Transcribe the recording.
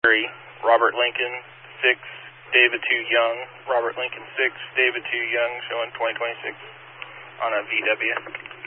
Robert Lincoln 6, David 2 Young, Robert Lincoln 6, David 2 Young, showing 2026 on a VW.